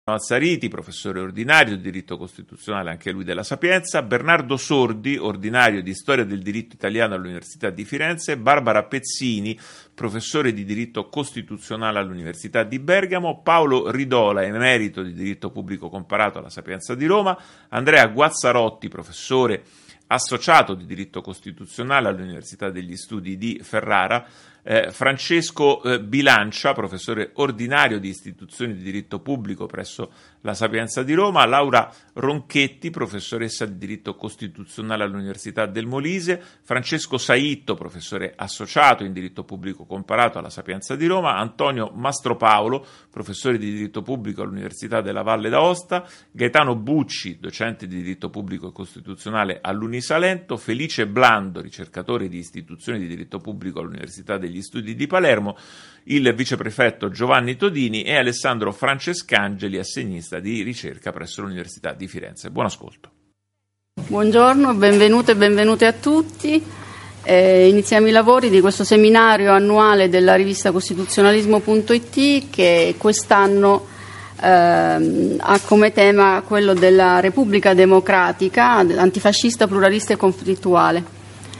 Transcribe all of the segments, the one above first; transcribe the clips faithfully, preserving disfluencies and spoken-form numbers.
Mazzariti, professore ordinario di diritto costituzionale, anche lui della Sapienza, Bernardo Sordi, ordinario di storia del diritto italiano all'Università di Firenze, Barbara Pezzini, professore di diritto costituzionale all'Università di Bergamo, Paolo Ridola, emerito di diritto pubblico comparato alla Sapienza di Roma, Andrea Guazzarotti, professore associato di diritto costituzionale all'Università degli Studi di Ferrara, eh, Francesco eh, Bilancia, professore ordinario di istituzioni di diritto pubblico presso la Sapienza di Roma, Laura Ronchetti, professoressa di diritto costituzionale all'Università del Molise, Francesco Saitto, professore associato in diritto pubblico comparato alla Sapienza di Roma, Antonio Mastropaolo, professore di diritto pubblico all'Università della Valle d'Aosta, Gaetano Bucci, docente di diritto pubblico e costituzionale all'Unisalento, Felice Blando, ricercatore di istituzioni di diritto pubblico all'Università degli Studi di Palermo, il viceprefetto Giovanni Todini e Alessandro Francescangeli, assegnista di ricerca presso l'Università di Firenze. Buon ascolto. Buongiorno, benvenute e benvenuti a tutti. Eh, iniziamo i lavori di questo seminario annuale della rivista costituzionalismo punto it che quest'anno eh, ha come tema quello della Repubblica Democratica, antifascista, pluralista e conflittuale.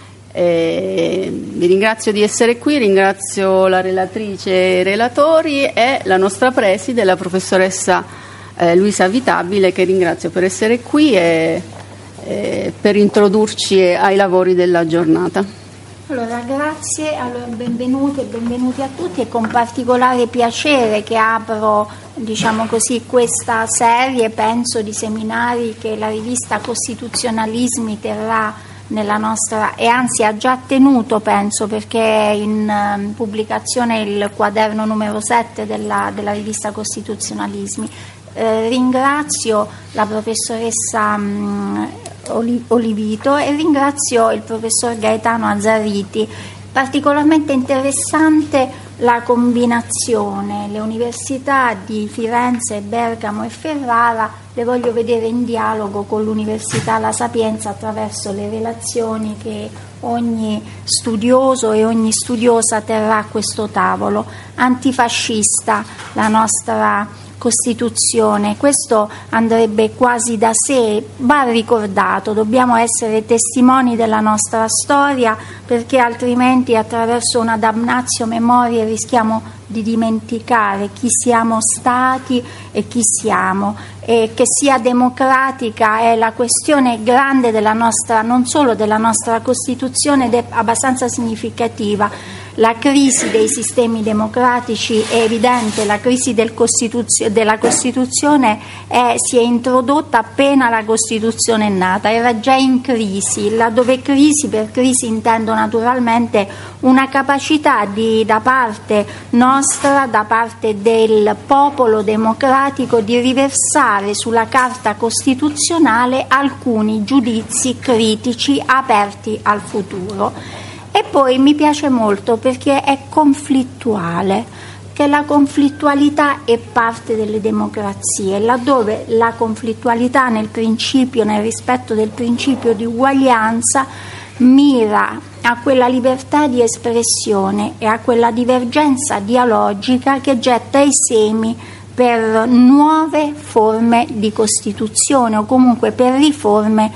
Eh, vi ringrazio di essere qui, ringrazio la relatrice e i relatori e la nostra preside, la professoressa eh, Luisa Vitabile, che ringrazio per essere qui e, e per introdurci ai lavori della giornata. Allora, grazie, allora, benvenuti e benvenuti a tutti, e con particolare piacere che apro, diciamo così, questa serie, penso, di seminari che la rivista Costituzionalismi terrà nella nostra, e anzi ha già tenuto, penso, perché è in um, pubblicazione il quaderno numero sette della, della rivista Costituzionalismi. Eh, ringrazio la professoressa um, Olivito e ringrazio il professor Gaetano Azzariti. Particolarmente interessante la combinazione, le università di Firenze, Bergamo e Ferrara le voglio vedere in dialogo con l'Università La Sapienza attraverso le relazioni che ogni studioso e ogni studiosa terrà a questo tavolo. Antifascista, la nostra Costituzione, questo andrebbe quasi da sé, va ricordato, dobbiamo essere testimoni della nostra storia, perché altrimenti attraverso una damnatio memoriae rischiamo di dimenticare chi siamo stati e chi siamo, e che sia democratica è la questione grande della nostra, non solo della nostra Costituzione, ed è abbastanza significativa. La crisi dei sistemi democratici è evidente, la crisi del Costituzio, della Costituzione è, si è introdotta appena la Costituzione è nata, era già in crisi, laddove crisi, per crisi intendo naturalmente una capacità di, da parte nostra, da parte del popolo democratico, di riversare sulla Carta Costituzionale alcuni giudizi critici aperti al futuro. E poi mi piace molto perché è conflittuale, che la conflittualità è parte delle democrazie, laddove la conflittualità nel principio, nel rispetto del principio di uguaglianza, mira a quella libertà di espressione e a quella divergenza dialogica che getta i semi per nuove forme di Costituzione o comunque per riforme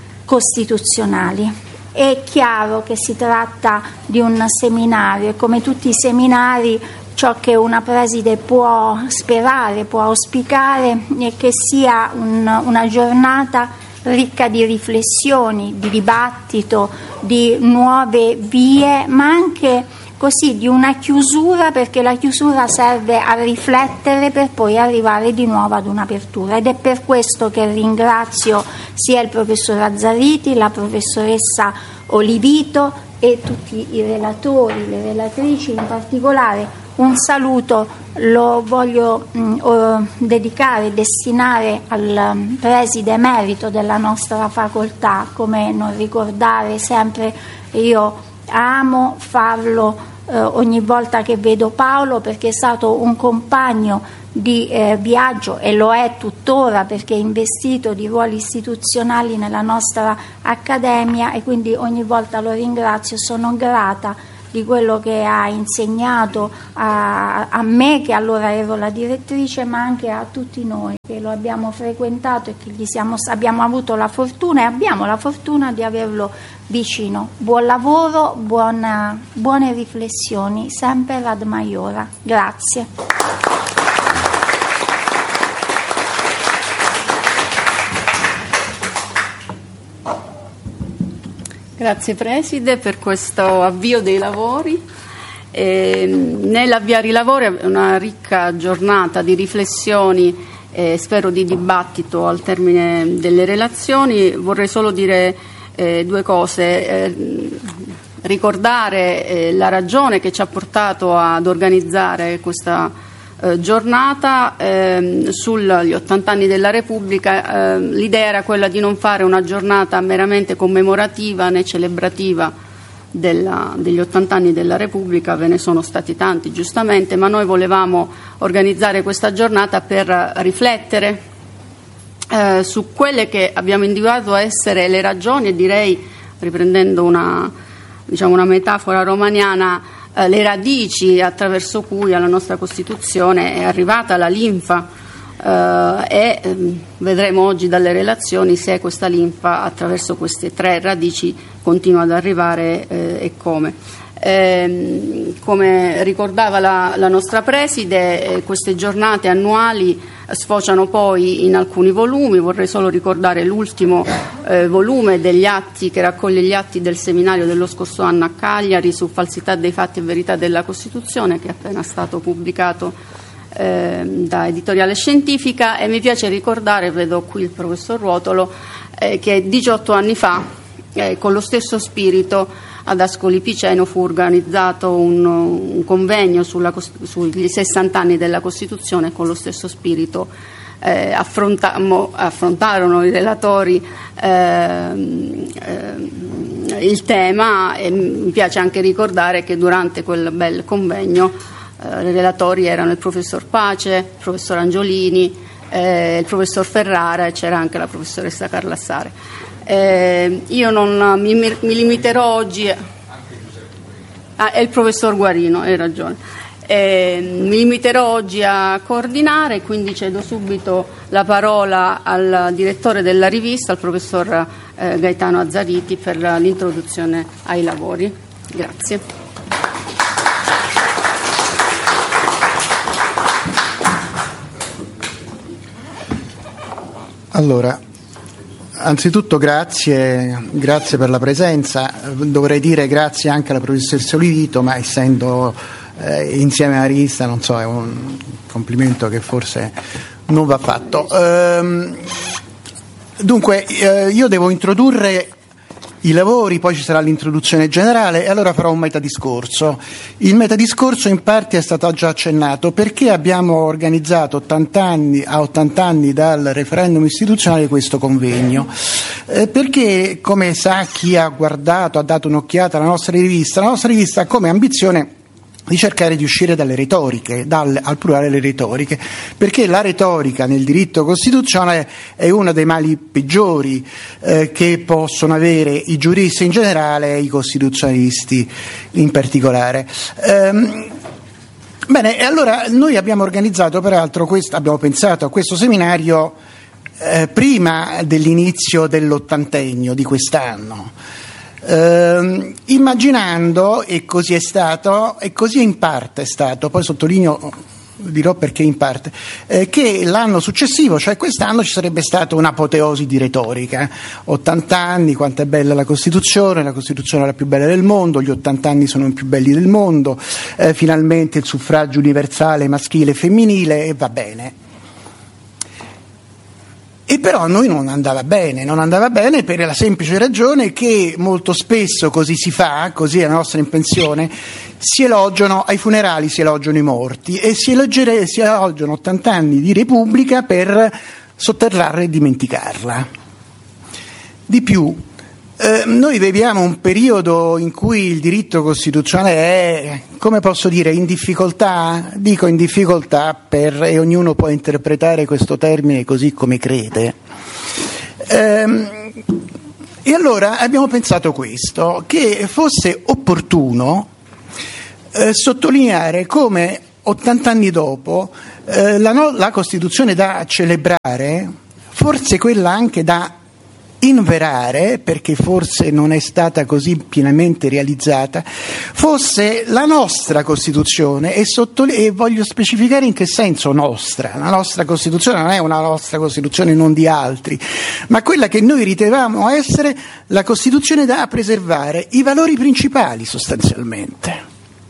costituzionali. È chiaro che si tratta di un seminario e, come tutti i seminari, ciò che una preside può sperare, può auspicare è che sia un, una giornata ricca di riflessioni, di dibattito, di nuove vie, ma anche così di una chiusura, perché la chiusura serve a riflettere per poi arrivare di nuovo ad un'apertura, ed è per questo che ringrazio sia il professor Azzariti, la professoressa Olivito e tutti i relatori, le relatrici. In particolare un saluto lo voglio mh, dedicare, destinare al preside emerito della nostra facoltà. Come non ricordare sempre, io amo farlo eh, ogni volta che vedo Paolo, perché è stato un compagno di eh, viaggio e lo è tuttora, perché è investito di ruoli istituzionali nella nostra accademia, e quindi ogni volta lo ringrazio. Sono grata di quello che ha insegnato a, a me, che allora ero la direttrice, ma anche a tutti noi che lo abbiamo frequentato e che gli siamo, abbiamo avuto la fortuna e abbiamo la fortuna di averlo vicino. Buon lavoro, buona, buone riflessioni, sempre ad Maiora. Grazie. Grazie Preside per questo avvio dei lavori. Eh, nell'avviare i lavori è una ricca giornata di riflessioni e eh, spero di dibattito al termine delle relazioni. Vorrei solo dire eh, due cose. Eh, ricordare eh, la ragione che ci ha portato ad organizzare questa eh, giornata eh, sugli ottanta anni della Repubblica. Eh, l'idea era quella di non fare una giornata meramente commemorativa né celebrativa della, degli ottanta anni della Repubblica, ve ne sono stati tanti giustamente, ma noi volevamo organizzare questa giornata per riflettere eh, su quelle che abbiamo individuato essere le ragioni, e direi, riprendendo una, diciamo, una metafora romaniana, eh, le radici attraverso cui alla nostra Costituzione è arrivata la linfa, eh, e eh, vedremo oggi dalle relazioni se questa linfa attraverso queste tre radici continua ad arrivare eh, e come. Eh, come ricordava la, la nostra Preside, eh, queste giornate annuali sfociano poi in alcuni volumi. Vorrei solo ricordare l'ultimo eh, volume degli atti, che raccoglie gli atti del seminario dello scorso anno a Cagliari su falsità dei fatti e verità della Costituzione, che è appena stato pubblicato eh, da Editoriale Scientifica. E mi piace ricordare, vedo qui il professor Ruotolo, eh, che diciotto anni fa, eh, con lo stesso spirito, ad Ascoli Piceno fu organizzato un, un convegno sulla, sugli sessanta anni della Costituzione. Con lo stesso spirito eh, affrontarono i relatori eh, eh, il tema, e mi piace anche ricordare che durante quel bel convegno eh, i relatori erano il professor Pace, il professor Angiolini, eh, il professor Ferrara, e c'era anche la professoressa Carlassare. Eh, io non mi, mi limiterò oggi ah, è il professor Guarino, hai ragione. Eh, mi limiterò oggi a coordinare, quindi cedo subito la parola al direttore della rivista, al professor eh, Gaetano Azzariti, per l'introduzione ai lavori. Grazie. Allora, anzitutto grazie, grazie per la presenza. Dovrei dire grazie anche alla professoressa Olivito, ma essendo eh, insieme alla rivista, non so, è un complimento che forse non va fatto. Ehm, dunque, eh, io devo introdurre i lavori, poi ci sarà l'introduzione generale, e allora farò un metadiscorso. Il metadiscorso in parte è stato già accennato, perché abbiamo organizzato ottanta anni, a ottanta anni dal referendum istituzionale, questo convegno. Eh, perché, come sa chi ha guardato, ha dato un'occhiata alla nostra rivista, la nostra rivista ha come ambizione di cercare di uscire dalle retoriche, dal, al plurale le retoriche, perché la retorica nel diritto costituzionale è uno dei mali peggiori eh, che possono avere i giuristi in generale e i costituzionalisti in particolare. Ehm, bene, e allora noi abbiamo organizzato, peraltro, questo, abbiamo pensato a questo seminario eh, prima dell'inizio dell'ottantennio di quest'anno. Uh, immaginando, e così è stato, e così in parte è stato, poi sottolineo, dirò perché in parte, eh, che l'anno successivo, cioè quest'anno, ci sarebbe stata un'apoteosi di retorica. ottanta anni, quanto è bella la Costituzione, la Costituzione è la più bella del mondo, gli ottanta anni sono i più belli del mondo, eh, finalmente il suffragio universale maschile e femminile, e va bene. E però a noi non andava bene, non andava bene per la semplice ragione che molto spesso così si fa, così è la nostra impressione, si elogiano, ai funerali si elogiano i morti, e si, elogiere, si elogiano ottanta anni di Repubblica per sotterrarla e dimenticarla. Di più, eh, noi viviamo un periodo in cui il diritto costituzionale è, come posso dire, in difficoltà, dico in difficoltà per, e ognuno può interpretare questo termine così come crede. Ehm, e allora abbiamo pensato questo, che fosse opportuno eh, sottolineare come ottanta anni dopo eh, la, no- la Costituzione da celebrare, forse quella anche da inverare, perché forse non è stata così pienamente realizzata, fosse la nostra Costituzione, e, sottole- e voglio specificare in che senso nostra. La nostra Costituzione non è una nostra Costituzione, non di altri, ma quella che noi ritenevamo essere la Costituzione da preservare, i valori principali sostanzialmente,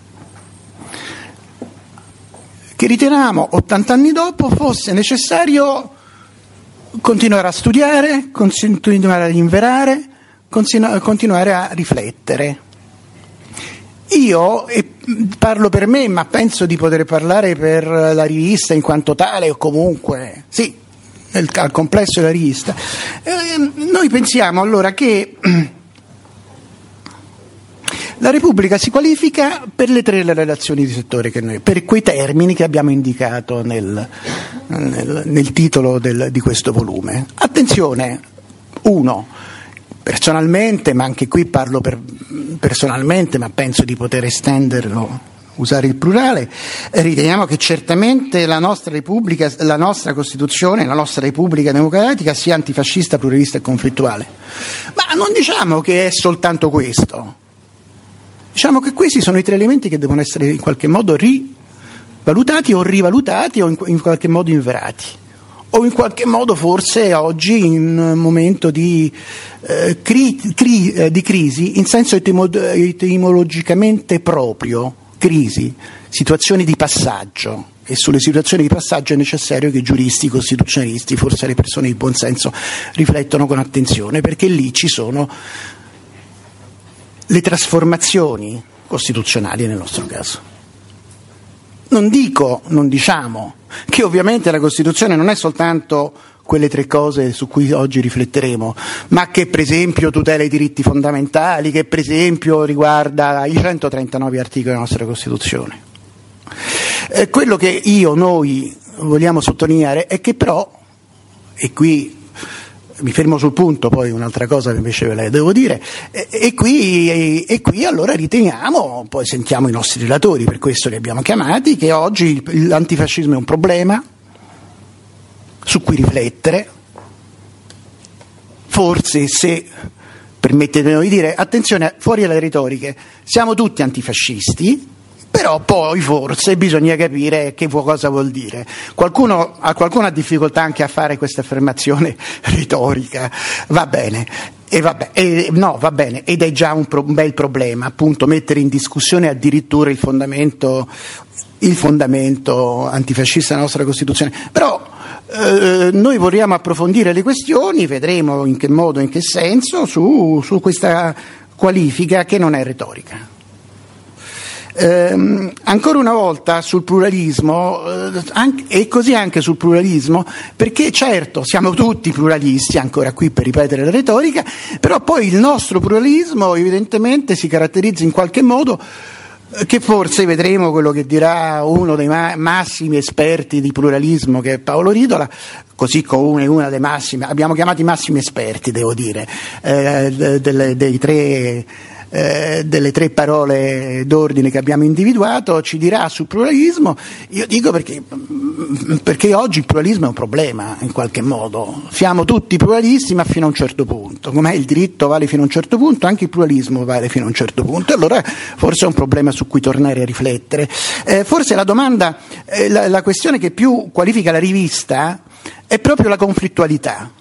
che ritenevamo ottanta anni dopo fosse necessario continuare a studiare, continuare ad inverare, continuare a riflettere. Io, e parlo per me, ma penso di poter parlare per la rivista in quanto tale, o comunque, sì, nel, al complesso della rivista, eh, noi pensiamo allora che la Repubblica si qualifica per le tre relazioni di settore, che noi, per quei termini che abbiamo indicato nel, nel, nel titolo del, di questo volume. Attenzione, uno, personalmente, ma anche qui parlo per, personalmente, ma penso di poter estenderlo, usare il plurale, riteniamo che certamente la nostra Repubblica, la nostra Costituzione, la nostra Repubblica democratica sia antifascista, pluralista e conflittuale. Ma non diciamo che è soltanto questo. Diciamo che questi sono i tre elementi che devono essere in qualche modo rivalutati o rivalutati o in, in qualche modo inverati, o in qualche modo forse oggi in un momento di, eh, cri, cri, eh, di crisi in senso etimo, etimologicamente proprio, crisi, situazioni di passaggio, e sulle situazioni di passaggio è necessario che i giuristi, i costituzionalisti, forse le persone di buon senso riflettano con attenzione, perché lì ci sono le trasformazioni costituzionali nel nostro caso. Non dico, non diciamo, che ovviamente la Costituzione non è soltanto quelle tre cose su cui oggi rifletteremo, ma che per esempio tutela i diritti fondamentali, che per esempio riguarda i centotrentanove articoli della nostra Costituzione. Eh, quello che io, noi vogliamo sottolineare è che però, e qui mi fermo sul punto, poi un'altra cosa invece ve la devo dire, e, e, qui, e, e qui allora riteniamo, poi sentiamo i nostri relatori, per questo li abbiamo chiamati, che oggi l'antifascismo è un problema su cui riflettere, forse, se permettetemi di dire, attenzione, fuori dalle retoriche, siamo tutti antifascisti, però poi forse bisogna capire che cosa vuol dire. Qualcuno, qualcuno ha difficoltà anche a fare questa affermazione retorica, va bene, e vabbè, e, no, va bene, ed è già un, pro, un bel problema, appunto, mettere in discussione addirittura il fondamento, il fondamento antifascista della nostra Costituzione. Però eh, noi vorremmo approfondire le questioni, vedremo in che modo, in che senso, su, su questa qualifica che non è retorica. Eh, ancora una volta sul pluralismo, eh, anche, e così anche sul pluralismo, perché certo siamo tutti pluralisti, ancora qui per ripetere la retorica, però poi il nostro pluralismo evidentemente si caratterizza in qualche modo, eh, che forse vedremo quello che dirà uno dei ma- massimi esperti di pluralismo, che è Paolo Ridola, così come una dei massimi, abbiamo chiamato i massimi esperti, devo dire, eh, delle, dei tre Eh, delle tre parole d'ordine che abbiamo individuato, ci dirà sul pluralismo. Io dico perché, perché oggi il pluralismo è un problema in qualche modo, siamo tutti pluralisti ma fino a un certo punto, com'è il diritto vale fino a un certo punto, anche il pluralismo vale fino a un certo punto, allora forse è un problema su cui tornare a riflettere. Eh, forse la domanda, eh, la, la questione che più qualifica la rivista è proprio la conflittualità.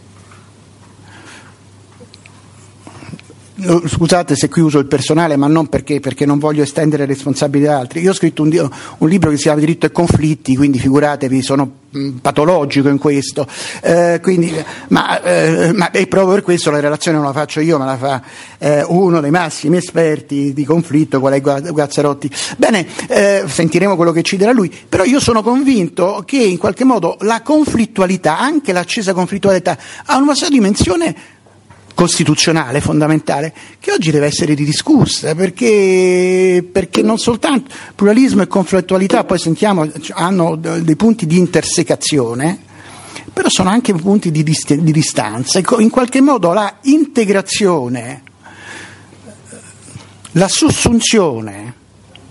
Scusate se qui uso il personale, ma non perché, perché non voglio estendere responsabilità ad altri. Io ho scritto un, un libro che si chiama Diritto e conflitti, quindi figuratevi, sono mh, patologico in questo, eh, quindi, ma, eh, ma e proprio per questo la relazione non la faccio io, ma la fa eh, uno dei massimi esperti di conflitto, qual è Guazzarotti. Bene, eh, sentiremo quello che ci dirà lui, però io sono convinto che in qualche modo la conflittualità, anche l'accesa conflittualità, ha una sua dimensione costituzionale fondamentale, che oggi deve essere ridiscussa, perché, perché non soltanto pluralismo e conflittualità, poi sentiamo, hanno dei punti di intersecazione, però sono anche punti di, dist- di distanza. In qualche modo la integrazione, la sussunzione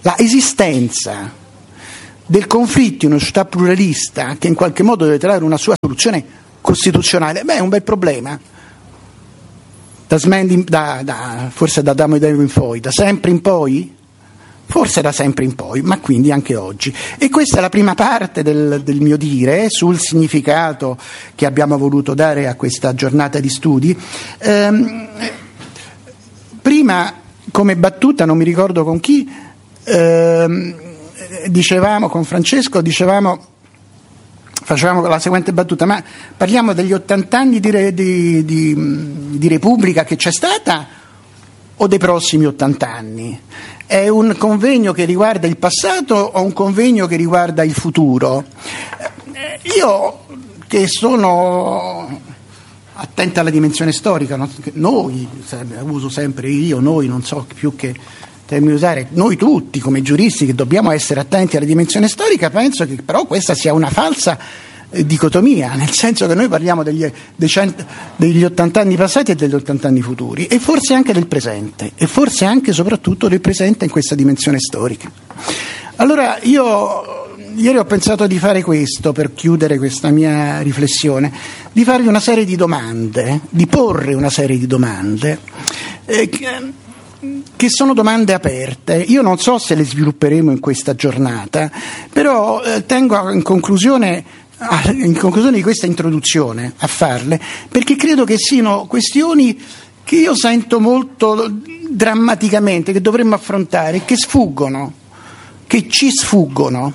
la esistenza del conflitto in una società pluralista che in qualche modo deve trovare una sua soluzione costituzionale, beh, è un bel problema. Da, da, da, forse da Adamo ed Eva in poi, da sempre in poi? Forse da sempre in poi, ma quindi anche oggi. E questa è la prima parte del, del mio dire sul significato che abbiamo voluto dare a questa giornata di studi. Ehm, prima, come battuta, non mi ricordo con chi, ehm, dicevamo, con Francesco, dicevamo, facevamo la seguente battuta, ma parliamo degli ottanta anni di, re, di, di, di Repubblica che c'è stata o dei prossimi ottanta anni? È un convegno che riguarda il passato o un convegno che riguarda il futuro? Io, che sono attenta alla dimensione storica, no? Noi, uso sempre io, noi, non so più che termine usare, noi tutti come giuristi che dobbiamo essere attenti alla dimensione storica, penso che però questa sia una falsa dicotomia, nel senso che noi parliamo degli, dei cento, degli ottanta anni passati e degli ottanta anni futuri, e forse anche del presente, e forse anche soprattutto del presente in questa dimensione storica. Allora io ieri ho pensato di fare questo per chiudere questa mia riflessione, di farvi una serie di domande, di porre una serie di domande eh, che, che sono domande aperte. Io non so se le svilupperemo in questa giornata, però eh, tengo in conclusione in conclusione di questa introduzione a farle, perché credo che siano questioni che io sento molto drammaticamente, che dovremmo affrontare, che sfuggono, che ci sfuggono.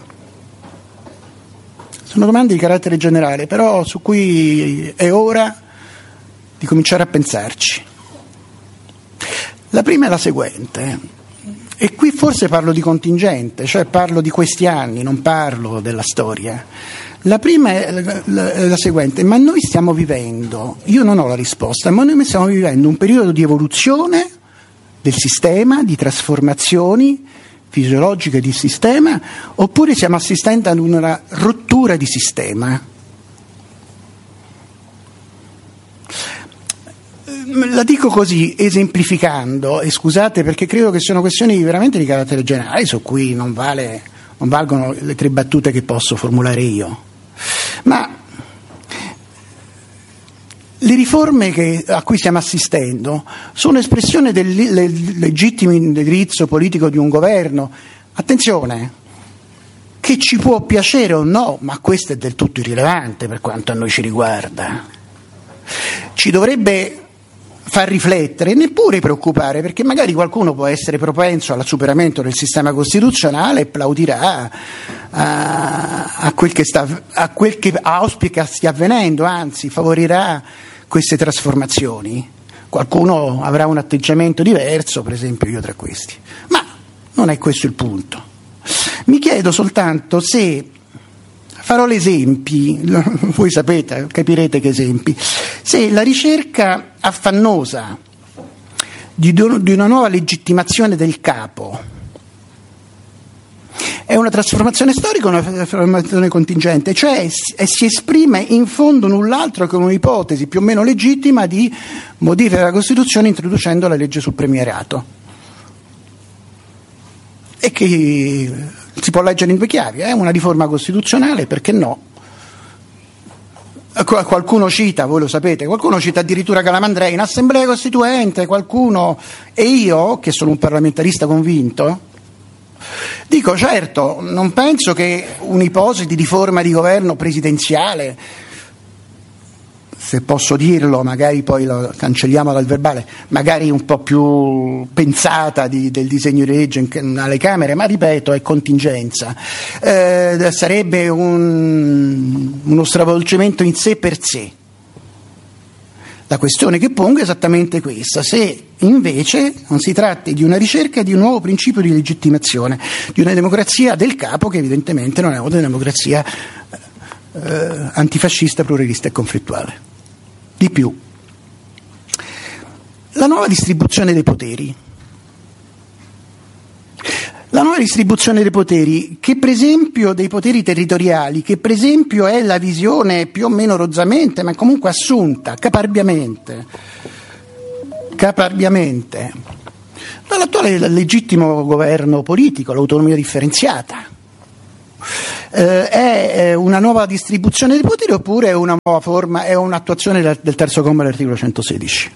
Sono domande di carattere generale, però su cui è ora di cominciare a pensarci. La prima è la seguente, e qui forse parlo di contingente, cioè parlo di questi anni, non parlo della storia. La prima è la, la, la seguente, ma noi stiamo vivendo, io non ho la risposta, ma noi stiamo vivendo un periodo di evoluzione del sistema, di trasformazioni fisiologiche di sistema, oppure stiamo assistendo ad una rottura di sistema? La dico così, esemplificando, e scusate perché credo che siano questioni veramente di carattere generale su cui non, vale, non valgono le tre battute che posso formulare io. Ma le riforme che, a cui stiamo assistendo sono espressione del le, legittimo indirizzo politico di un governo. Attenzione, che ci può piacere o no, ma questo è del tutto irrilevante per quanto a noi ci riguarda. Ci dovrebbe far riflettere, neppure preoccupare, perché magari qualcuno può essere propenso al superamento del sistema costituzionale e plaudirà a, a, quel che sta, a quel che auspica stia avvenendo, anzi favorirà queste trasformazioni. Qualcuno avrà un atteggiamento diverso, per esempio io tra questi, ma non è questo il punto. Mi chiedo soltanto se, farò gli esempi, voi sapete, capirete che esempi, se la ricerca affannosa di, di una nuova legittimazione del capo è una trasformazione storica o una trasformazione contingente, cioè si esprime in fondo null'altro che un'ipotesi più o meno legittima di modifica della Costituzione introducendo la legge sul premierato, e che si può leggere in due chiavi, è eh? una riforma costituzionale, perché no? Qualcuno cita, voi lo sapete, qualcuno cita addirittura Calamandrei in assemblea costituente, qualcuno, e io, che sono un parlamentarista convinto, dico certo, non penso che un'ipotesi di riforma di governo presidenziale, se posso dirlo, magari poi lo cancelliamo dal verbale, magari un po' più pensata di, del disegno di legge in, alle Camere, ma ripeto, è contingenza, eh, sarebbe un, uno stravolgimento in sé per sé. La questione che pongo è esattamente questa: se invece non si tratti di una ricerca di un nuovo principio di legittimazione, di una democrazia del capo che evidentemente non è una democrazia eh, antifascista, pluralista e conflittuale. Di più, la nuova distribuzione dei poteri. La nuova distribuzione dei poteri, che per esempio dei poteri territoriali, che per esempio è la visione più o meno rozzamente, ma comunque assunta, caparbiamente, caparbiamente dall'attuale legittimo governo politico, l'autonomia differenziata. Eh, è una nuova distribuzione di poteri oppure è una nuova forma, è un'attuazione del terzo comma dell'articolo centosedici?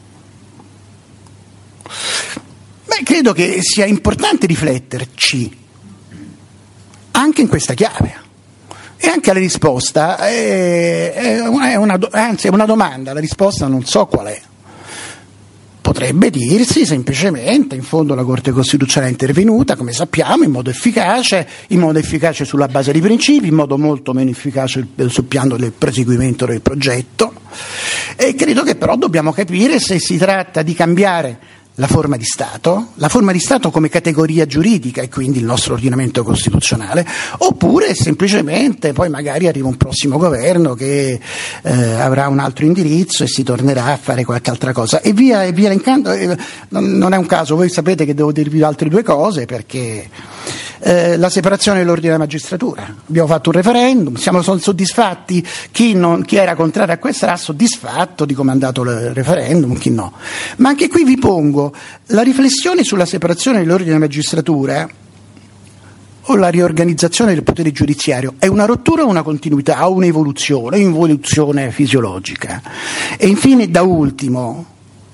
Beh, credo che sia importante rifletterci anche in questa chiave. E anche la risposta è, è, una, è una, anzi è una domanda, la risposta non so qual è. Potrebbe dirsi semplicemente, in fondo la Corte Costituzionale è intervenuta, come sappiamo, in modo efficace, in modo efficace sulla base dei principi, in modo molto meno efficace sul piano del proseguimento del progetto. E credo che però dobbiamo capire se si tratta di cambiare la forma di Stato, la forma di Stato come categoria giuridica e quindi il nostro ordinamento costituzionale, oppure semplicemente poi magari arriva un prossimo governo che eh, avrà un altro indirizzo e si tornerà a fare qualche altra cosa e via, e via elencando. Eh, non, non è un caso, voi sapete che devo dirvi altre due cose perché eh, la separazione dell'ordine della magistratura, abbiamo fatto un referendum, siamo soddisfatti, chi, non, chi era contrario a questo sarà soddisfatto di come è andato il referendum, chi no, ma anche qui vi pongo la riflessione sulla separazione dell'ordine della magistratura o la riorganizzazione del potere giudiziario è una rottura o una continuità o un'evoluzione, un'evoluzione fisiologica. E infine, da ultimo,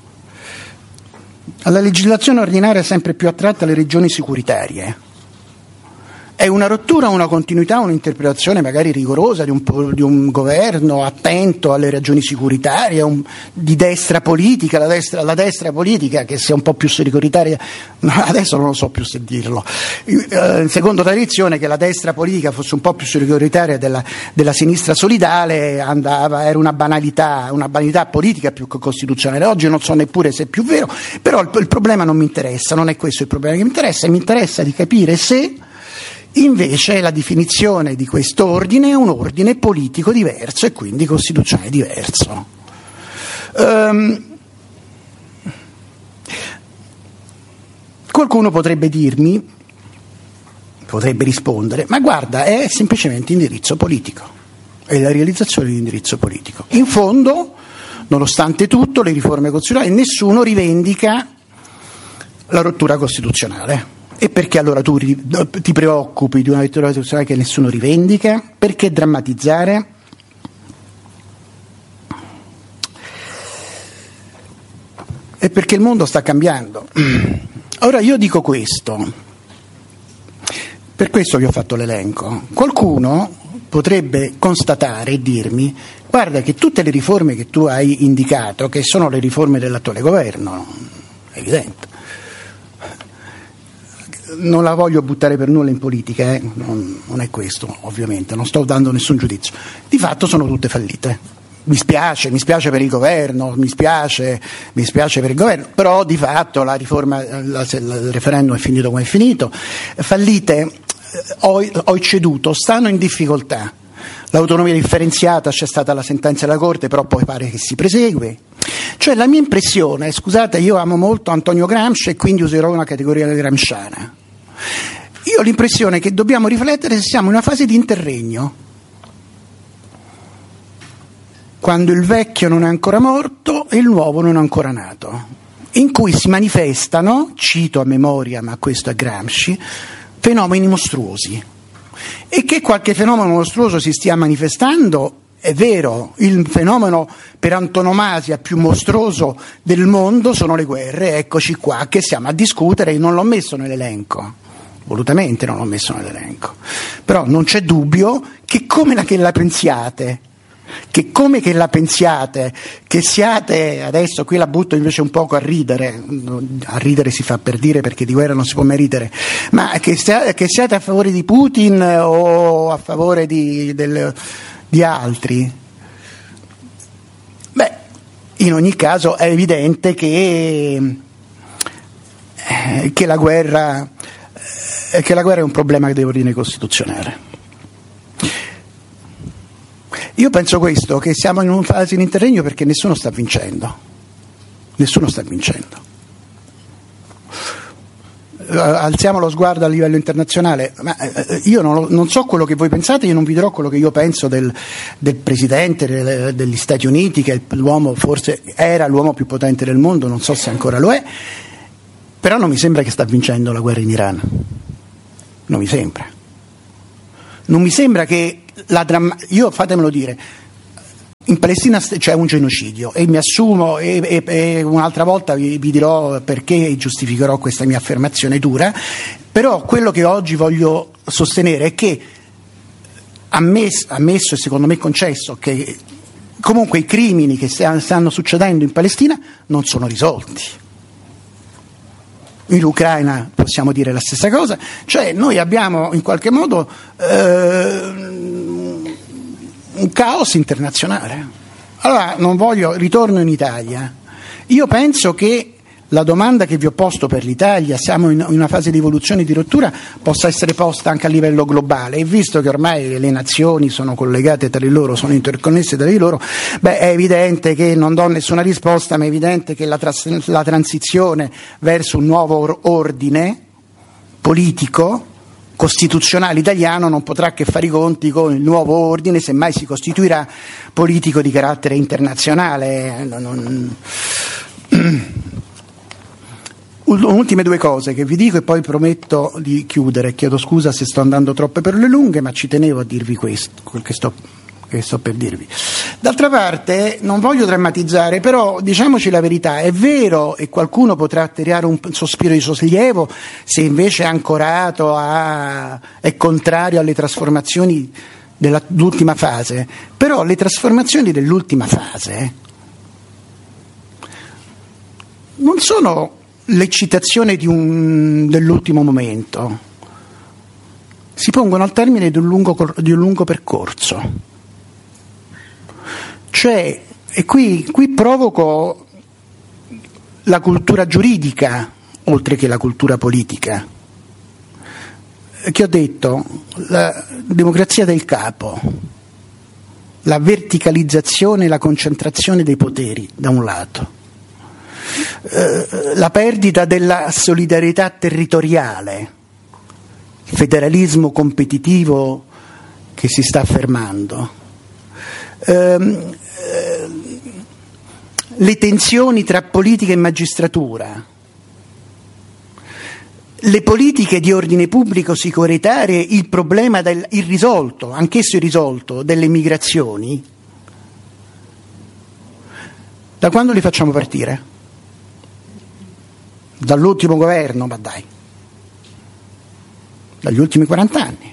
alla legislazione ordinaria sempre più attratta alle regioni securitarie. È una rottura, una continuità, un'interpretazione magari rigorosa di un, di un governo attento alle ragioni securitarie, un, di destra politica, la destra, la destra politica che sia un po' più securitaria, adesso non lo so più se dirlo, eh, secondo tradizione che la destra politica fosse un po' più securitaria della, della sinistra solidale andava, era una banalità, una banalità politica più che costituzionale. Oggi non so neppure se è più vero, però il, il problema non mi interessa, non è questo il problema che mi interessa, mi interessa di capire se invece la definizione di questo ordine è un ordine politico diverso e quindi costituzionale diverso. Um, qualcuno potrebbe dirmi, potrebbe rispondere, ma guarda, è semplicemente indirizzo politico, è la realizzazione di indirizzo politico. In fondo, nonostante tutto, le riforme costituzionali, nessuno rivendica la rottura costituzionale. E perché allora tu ti preoccupi di una rottura costituzionale che nessuno rivendica? Perché drammatizzare? È perché il mondo sta cambiando. Ora io dico questo, per questo vi ho fatto l'elenco. Qualcuno potrebbe constatare e dirmi: guarda che tutte le riforme che tu hai indicato, che sono le riforme dell'attuale governo, è evidente. Non la voglio buttare per nulla in politica, eh? non, non è questo, ovviamente, non sto dando nessun giudizio. Di fatto sono tutte fallite. Mi spiace, mi spiace per il governo, mi spiace, mi spiace per il governo, però di fatto la riforma, la, il referendum è finito come è finito. Fallite, ho, ho ceduto, stanno in difficoltà. L'autonomia differenziata, c'è stata la sentenza della Corte, però poi pare che si prosegue. Cioè la mia impressione, scusate, io amo molto Antonio Gramsci e quindi userò una categoria gramsciana. Io ho l'impressione che dobbiamo riflettere se siamo in una fase di interregno, quando il vecchio non è ancora morto e il nuovo non è ancora nato, in cui si manifestano, cito a memoria, ma questo è Gramsci, fenomeni mostruosi. E che qualche fenomeno mostruoso si stia manifestando è vero, il fenomeno per antonomasia più mostruoso del mondo sono le guerre, eccoci qua che siamo a discutere, non l'ho messo nell'elenco, volutamente non l'ho messo nell'elenco, però non c'è dubbio che come la, che la pensiate, che come che la pensiate, che siate, adesso qui la butto invece un poco a ridere, a ridere si fa per dire perché di guerra non si può mai ridere, ma che, sia, che siate a favore di Putin o a favore di, del, di altri, beh, in ogni caso è evidente che, eh, che la guerra eh, che la guerra è un problema di ordine costituzionale. Io penso questo, che siamo in una fase di interregno perché nessuno sta vincendo, nessuno sta vincendo. Alziamo lo sguardo a livello internazionale, ma io non, non so quello che voi pensate, io non vi dirò quello che io penso del, del presidente del, degli Stati Uniti, che è l'uomo, forse era l'uomo più potente del mondo, non so se ancora lo è, Però non mi sembra che sta vincendo la guerra in Iran, non mi sembra. Non mi sembra che la dramma... Io, fatemelo dire, in Palestina c'è un genocidio e mi assumo, e, e, e un'altra volta vi, vi dirò perché giustificherò questa mia affermazione dura, però quello che oggi voglio sostenere è che, ammesso, ammesso e secondo me concesso, che comunque i crimini che stanno succedendo in Palestina non sono risolti. In Ucraina possiamo dire la stessa cosa, cioè noi abbiamo in qualche modo eh, un caos internazionale. Allora non voglio, ritorno in Italia, io penso che la domanda che vi ho posto per l'Italia, siamo in una fase di evoluzione e di rottura, possa essere posta anche a livello globale, e visto che ormai le nazioni sono collegate tra di loro, sono interconnesse tra di loro, beh, è evidente che, non do nessuna risposta, ma è evidente che la, tras- la transizione verso un nuovo or- ordine politico costituzionale italiano non potrà che fare i conti con il nuovo ordine, semmai si costituirà, politico di carattere internazionale. Non, non... Ultime due cose che vi dico e poi prometto di chiudere. Chiedo scusa se sto andando troppo per le lunghe, ma ci tenevo a dirvi questo, quel che sto, che sto per dirvi. D'altra parte, non voglio drammatizzare, però diciamoci la verità, è vero, e qualcuno potrà tirare un sospiro di sollievo se invece è ancorato a, è contrario alle trasformazioni dell'ultima fase, però le trasformazioni dell'ultima fase non sono l'eccitazione di un, dell'ultimo momento, si pongono al termine di un lungo, di un lungo percorso. Cioè, e qui, qui provoco la cultura giuridica oltre che la cultura politica. Che ho detto, la democrazia del capo, la verticalizzazione e la concentrazione dei poteri da un lato, la perdita della solidarietà territoriale, il federalismo competitivo che si sta affermando, ehm, le tensioni tra politica e magistratura, le politiche di ordine pubblico sicuritarie, il problema del irrisolto, anch'esso irrisolto, delle migrazioni. Da quando li facciamo partire? Dall'ultimo governo, ma dai, dagli ultimi quaranta anni.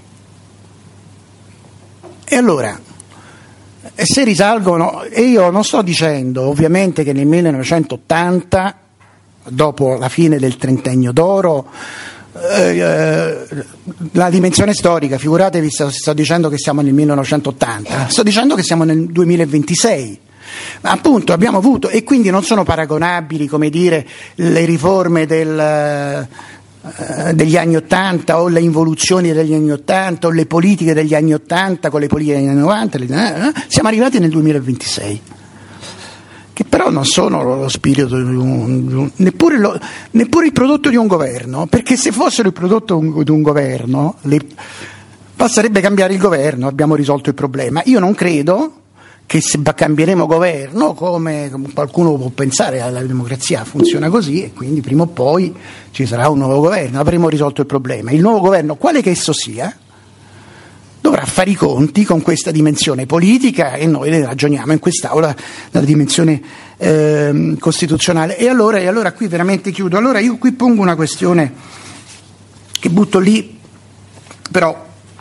E allora, se risalgono, e io non sto dicendo ovviamente che nel millenovecentottanta, dopo la fine del trentennio d'oro, eh, la dimensione storica, figuratevi, sto, sto dicendo che siamo nel millenovecentottanta, sto dicendo che siamo nel duemilaventisei. Ma appunto abbiamo avuto, e quindi non sono paragonabili, come dire, le riforme del, eh, degli anni Ottanta o le involuzioni degli anni Ottanta o le politiche degli anni Ottanta con le politiche degli anni novanta, eh, siamo arrivati nel duemilaventisei, che però non sono lo spirito di un, di un, neppure, lo, neppure il prodotto di un governo, perché se fossero il prodotto di un governo le, basterebbe cambiare il governo, abbiamo risolto il problema. Io non credo che se cambieremo governo, come qualcuno può pensare, la democrazia funziona così e quindi prima o poi ci sarà un nuovo governo, avremo risolto il problema. Il nuovo governo, quale che esso sia, dovrà fare i conti con questa dimensione politica e noi ne ragioniamo in quest'Aula dalla dimensione eh, costituzionale. E allora, e allora qui veramente chiudo. Allora io qui pongo una questione che butto lì, però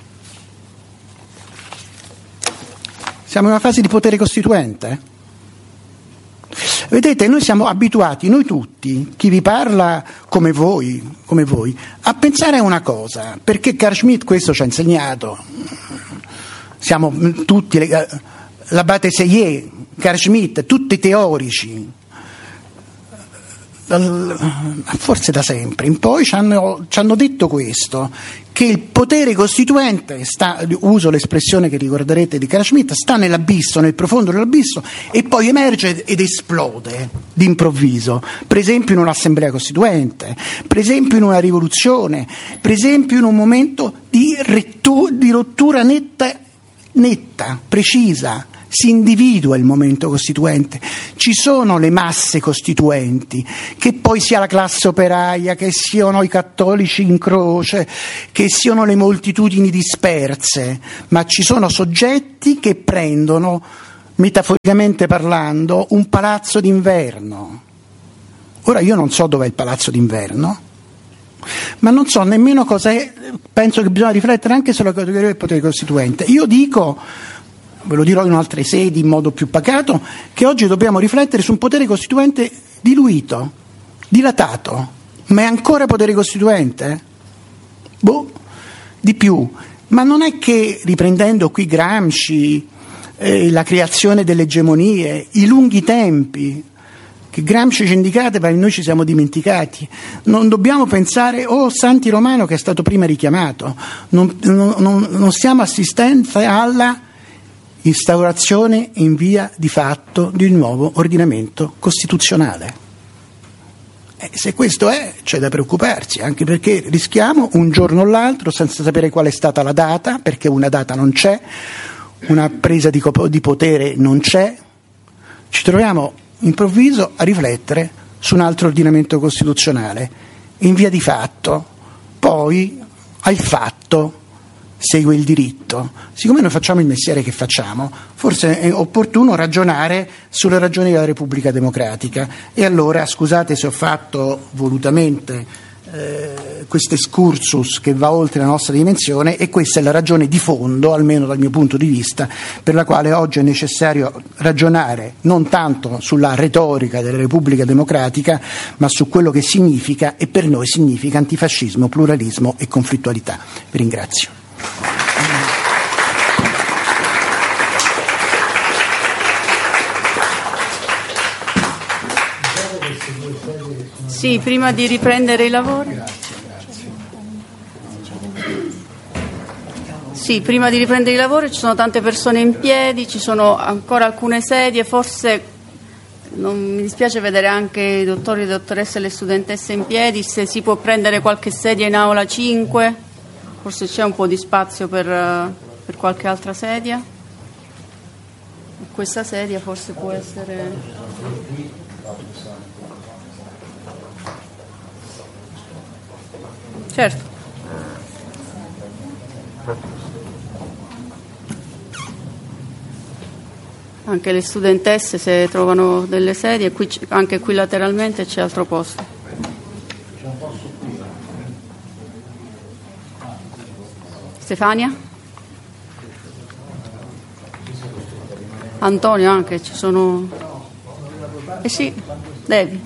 siamo in una fase di potere costituente. Vedete, noi siamo abituati, noi tutti, chi vi parla come voi, come voi, a pensare a una cosa, perché Carl Schmitt questo ci ha insegnato. Siamo tutti, l'abate Seyé, Carl Schmitt, tutti teorici, forse da sempre in poi ci hanno, ci hanno detto questo, che il potere costituente sta, uso l'espressione che ricorderete di Carl Schmitt, sta nell'abisso, nel profondo dell'abisso, e poi emerge ed esplode d'improvviso, per esempio in un'assemblea costituente, per esempio in una rivoluzione, per esempio in un momento di, rettu- di rottura netta, netta, precisa, si individua il momento costituente, ci sono le masse costituenti, che poi sia la classe operaia, che siano i cattolici in croce, che siano le moltitudini disperse, ma ci sono soggetti che prendono, metaforicamente parlando, un palazzo d'inverno. Ora io non so dov'è il palazzo d'inverno, ma non so nemmeno cosa è. Penso che bisogna riflettere anche sulla categoria del potere costituente. Io dico, ve lo dirò in altre sedi in modo più pacato, che oggi dobbiamo riflettere su un potere costituente diluito, dilatato, ma è ancora potere costituente? Boh, di più. Ma non è che, riprendendo qui Gramsci, eh, la creazione delle egemonie, i lunghi tempi che Gramsci ci indicate, ma noi ci siamo dimenticati. Non dobbiamo pensare, oh Santi Romano che è stato prima richiamato, non, non, non stiamo assistendo alla instaurazione in via di fatto di un nuovo ordinamento costituzionale. Eh, se questo è, c'è da preoccuparsi, anche perché rischiamo un giorno o l'altro, senza sapere qual è stata la data, perché una data non c'è, una presa di, di potere non c'è, ci troviamo improvviso a riflettere su un altro ordinamento costituzionale in via di fatto, poi al fatto segue il diritto. Siccome noi facciamo il mestiere che facciamo, forse è opportuno ragionare sulle ragioni della Repubblica Democratica. E allora, scusate se ho fatto volutamente eh, questo excursus che va oltre la nostra dimensione, e questa è la ragione di fondo, almeno dal mio punto di vista, per la quale oggi è necessario ragionare non tanto sulla retorica della Repubblica Democratica, ma su quello che significa, e per noi significa antifascismo, pluralismo e conflittualità. Vi ringrazio. Sì, prima di riprendere i lavori. Sì, prima di riprendere i lavori ci sono tante persone in piedi, ci sono ancora alcune sedie, forse non mi dispiace vedere anche i dottori, le dottoresse e le studentesse in piedi, se si può prendere qualche sedia in aula cinque, forse c'è un po' di spazio per, per qualche altra sedia. Questa sedia forse può essere... Certo. Anche le studentesse, se trovano delle sedie, qui, anche qui lateralmente c'è altro posto. Stefania? Antonio anche, ci sono... Eh sì, devi.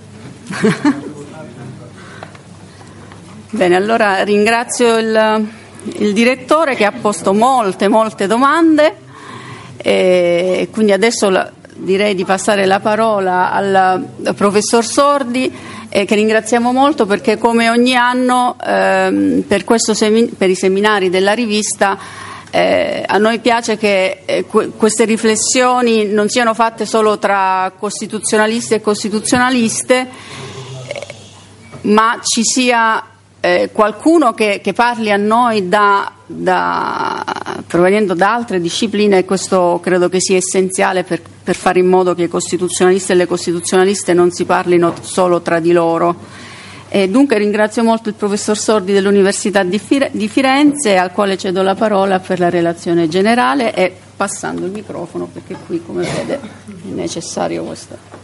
Bene, allora ringrazio il, il direttore che ha posto molte, molte domande, e quindi adesso la, direi di passare la parola al, al professor Sordi, eh, che ringraziamo molto perché come ogni anno ehm, per, questo semi, per i seminari della rivista eh, a noi piace che eh, que- queste riflessioni non siano fatte solo tra costituzionalisti e costituzionaliste, eh, ma ci sia Eh, qualcuno che, che parli a noi da, da, provenendo da altre discipline, e questo credo che sia essenziale per, per fare in modo che i costituzionalisti e le costituzionaliste non si parlino solo tra di loro. E dunque ringrazio molto il professor Sordi dell'Università di, Fire, di Firenze, al quale cedo la parola per la relazione generale, e passando il microfono perché qui, come vede, è necessario questo.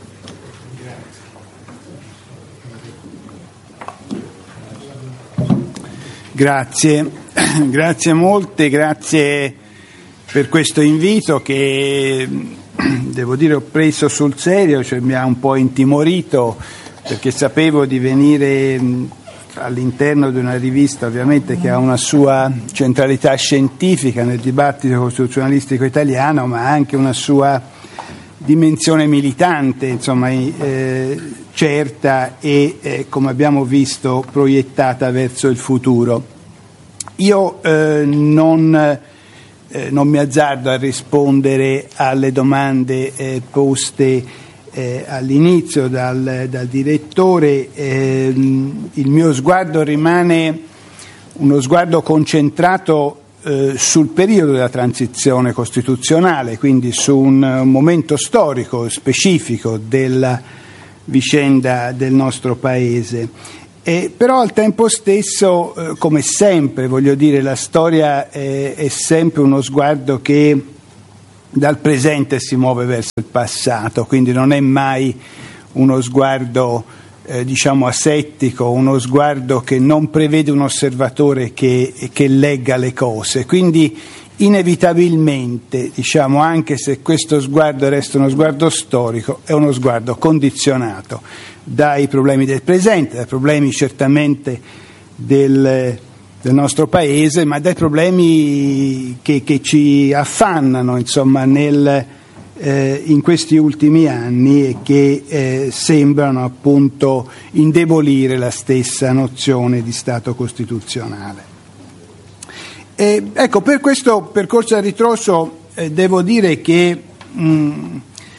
Grazie, grazie molte, grazie per questo invito che devo dire ho preso sul serio, cioè mi ha un po' intimorito perché sapevo di venire all'interno di una rivista ovviamente che ha una sua centralità scientifica nel dibattito costituzionalistico italiano, ma anche una sua dimensione militante, insomma, eh, certa e, eh, come abbiamo visto, proiettata verso il futuro. Io eh, non, eh, non mi azzardo a rispondere alle domande eh, poste eh, all'inizio dal, dal direttore. Eh, il mio sguardo rimane uno sguardo concentrato eh, sul periodo della transizione costituzionale, quindi su un, un momento storico specifico della vicenda del nostro Paese. E però al tempo stesso, eh, come sempre, voglio dire, la storia è, è sempre uno sguardo che dal presente si muove verso il passato, quindi non è mai uno sguardo eh, diciamo asettico, uno sguardo che non prevede un osservatore che, che legga le cose. Quindi inevitabilmente, diciamo, anche se questo sguardo resta uno sguardo storico, è uno sguardo condizionato dai problemi del presente, dai problemi certamente del, del nostro Paese, ma dai problemi che, che ci affannano, insomma, nel, eh, in questi ultimi anni e che eh, sembrano appunto indebolire la stessa nozione di Stato costituzionale. E, ecco, per questo percorso a ritroso eh, devo dire che mh,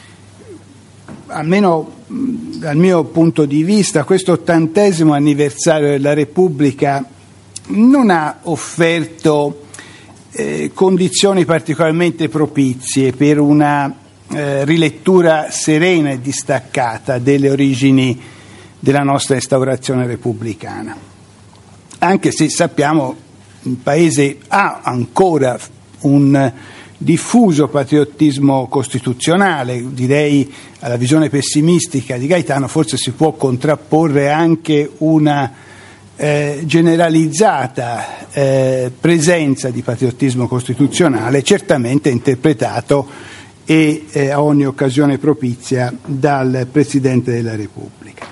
almeno mh, dal mio punto di vista questo ottantesimo anniversario della Repubblica non ha offerto eh, condizioni particolarmente propizie per una eh, rilettura serena e distaccata delle origini della nostra instaurazione repubblicana, anche se sappiamo il Paese ha ancora un diffuso patriottismo costituzionale. Direi alla visione pessimistica di Gaetano forse si può contrapporre anche una eh, generalizzata eh, presenza di patriottismo costituzionale, certamente interpretato e eh, a ogni occasione propizia dal Presidente della Repubblica.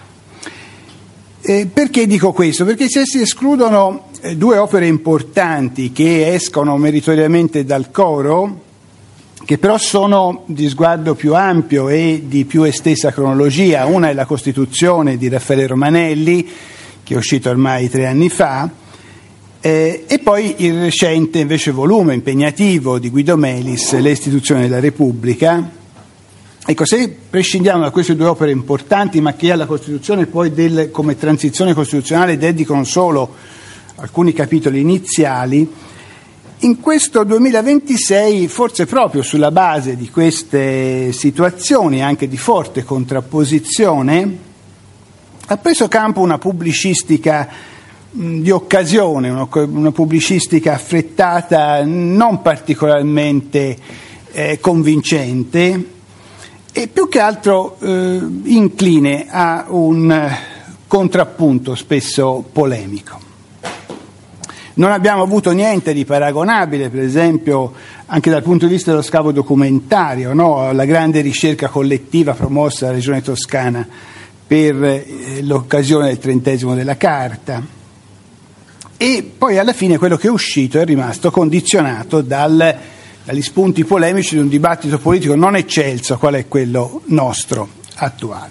Eh, perché dico questo? Perché se si escludono eh, due opere importanti che escono meritoriamente dal coro, che però sono di sguardo più ampio e di più estesa cronologia, una è la Costituzione di Raffaele Romanelli, che è uscito ormai tre anni fa, eh, e poi il recente invece volume impegnativo di Guido Melis, Le istituzioni della Repubblica. Ecco, se prescindiamo da queste due opere importanti, ma che alla Costituzione poi del, come transizione costituzionale dedicano solo alcuni capitoli iniziali, in questo duemilaventisei, forse proprio sulla base di queste situazioni anche di forte contrapposizione, ha preso campo una pubblicistica mh, di occasione, una, una pubblicistica affrettata, non particolarmente eh, convincente, e più che altro eh, incline a un contrappunto spesso polemico. Non abbiamo avuto niente di paragonabile, per esempio, anche dal punto di vista dello scavo documentario, no? La grande ricerca collettiva promossa dalla Regione Toscana per eh, l'occasione del trentesimo della Carta. E poi alla fine quello che è uscito è rimasto condizionato dal dagli spunti polemici di un dibattito politico non eccelso, qual è quello nostro attuale.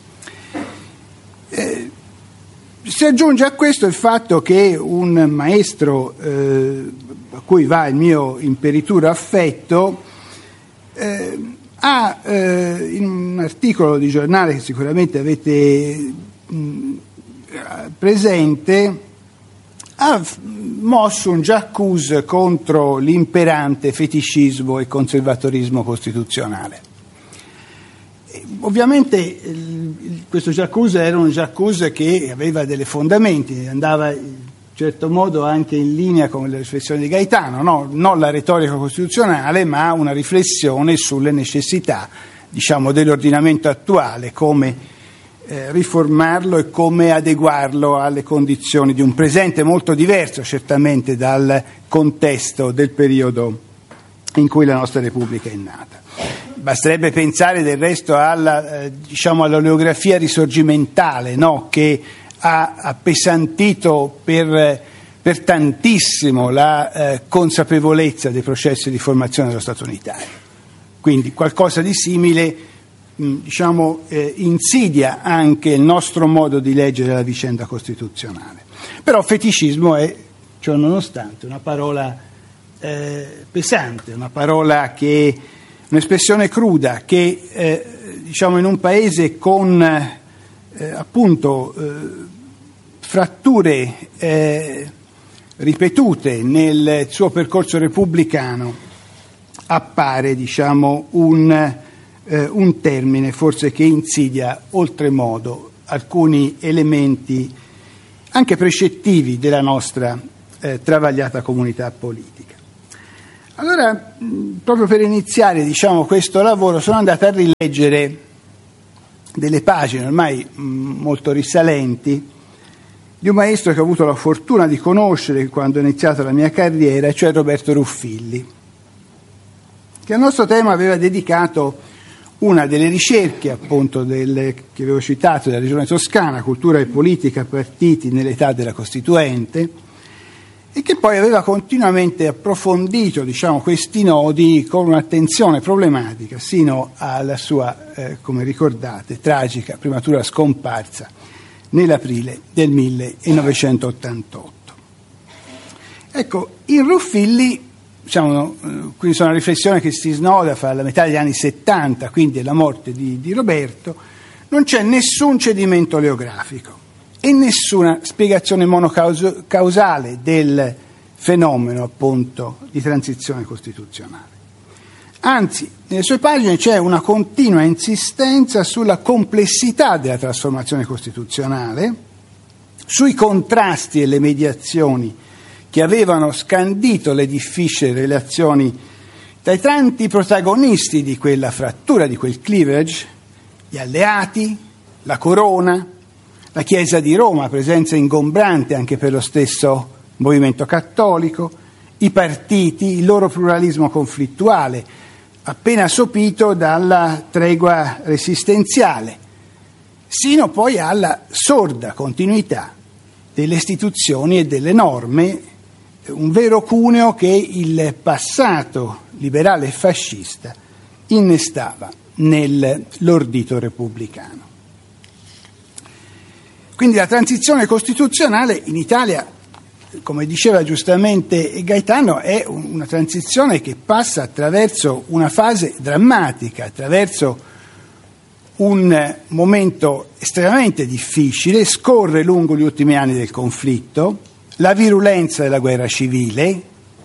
Eh, si aggiunge a questo il fatto che un maestro eh, a cui va il mio imperituro affetto eh, ha eh, in un articolo di giornale che sicuramente avete mh, presente, ha mosso un j'accuse contro l'imperante feticismo e conservatorismo costituzionale. E ovviamente il, questo j'accuse era un j'accuse che aveva delle fondamenti, andava in certo modo anche in linea con le riflessioni di Gaetano, no? Non la retorica costituzionale, ma una riflessione sulle necessità, diciamo, dell'ordinamento attuale, come Eh, riformarlo e come adeguarlo alle condizioni di un presente molto diverso certamente dal contesto del periodo in cui la nostra Repubblica è nata. Basterebbe pensare del resto alla, eh, diciamo all'oleografia risorgimentale, no? Che ha appesantito per, per tantissimo la eh, consapevolezza dei processi di formazione dello Stato unitario. Quindi qualcosa di simile diciamo eh, insidia anche il nostro modo di leggere la vicenda costituzionale. Però feticismo è, ciò nonostante, una parola eh, pesante, una parola che, un'espressione cruda che eh, diciamo in un paese con eh, appunto eh, fratture eh, ripetute nel suo percorso repubblicano, appare, diciamo, un, eh, un termine forse che insidia oltremodo alcuni elementi anche precettivi della nostra eh, travagliata comunità politica. Allora, proprio per iniziare, diciamo, questo lavoro, sono andato a rileggere delle pagine ormai mh, molto risalenti di un maestro che ho avuto la fortuna di conoscere quando ho iniziato la mia carriera, cioè Roberto Ruffilli, che al nostro tema aveva dedicato una delle ricerche, appunto, del, che avevo citato, della Regione Toscana, cultura e politica, partiti nell'età della Costituente, e che poi aveva continuamente approfondito, diciamo, questi nodi con un'attenzione problematica sino alla sua, eh, come ricordate, tragica prematura scomparsa nell'aprile del millenovecentottantotto. Ecco, in Ruffilli, diciamo, quindi sono una riflessione che si snoda fra la metà degli anni settanta, quindi la morte di, di Roberto, non c'è nessun cedimento oleografico e nessuna spiegazione monocausale del fenomeno, appunto, di transizione costituzionale. Anzi, nelle sue pagine c'è una continua insistenza sulla complessità della trasformazione costituzionale, sui contrasti e le mediazioni che avevano scandito le difficili relazioni tra i tanti protagonisti di quella frattura, di quel cleavage, gli alleati, la corona, la Chiesa di Roma, presenza ingombrante anche per lo stesso movimento cattolico, i partiti, il loro pluralismo conflittuale, appena sopito dalla tregua resistenziale, sino poi alla sorda continuità delle istituzioni e delle norme, un vero cuneo che il passato liberale e fascista innestava nell'ordito repubblicano. Quindi la transizione costituzionale in Italia, come diceva giustamente Gaetano, è una transizione che passa attraverso una fase drammatica, attraverso un momento estremamente difficile, scorre lungo gli ultimi anni del conflitto, la virulenza della guerra civile,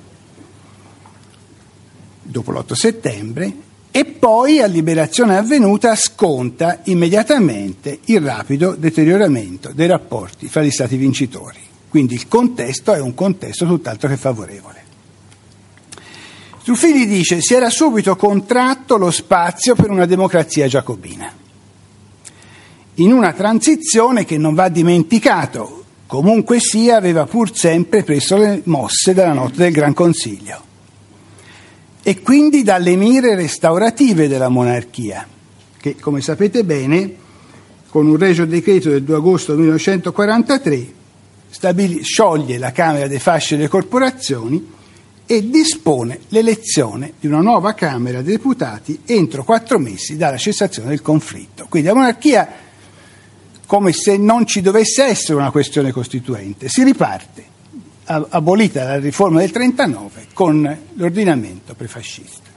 dopo l'otto settembre, e poi, a liberazione avvenuta, sconta immediatamente il rapido deterioramento dei rapporti fra gli Stati vincitori. Quindi il contesto è un contesto tutt'altro che favorevole. Ruffilli dice: si era subito contratto lo spazio per una democrazia giacobina, in una transizione che, non va dimenticato, comunque sia, aveva pur sempre preso le mosse dalla notte del Gran Consiglio e quindi dalle mire restaurative della monarchia, che, come sapete bene, con un regio decreto del due agosto millenovecentoquarantatré stabili, scioglie la Camera dei Fasci e delle Corporazioni e dispone l'elezione di una nuova Camera dei Deputati entro quattro mesi dalla cessazione del conflitto. Quindi la monarchia, come se non ci dovesse essere una questione costituente, si riparte, abolita la riforma del trentanove, con l'ordinamento prefascista.